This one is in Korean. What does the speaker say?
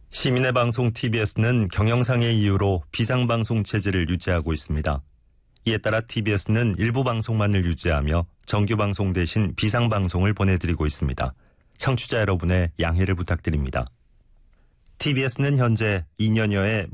시민의 방송 TBS는 경영상의 이유로 비상방송 체제를 유지하고 있습니다. 이에 따라 TBS는 일부 방송만을 유지하며 정규방송 대신 비상방송을 보내드리고 있습니다. 청취자 여러분의 양해를 부탁드립니다. TBS는 현재 2년여의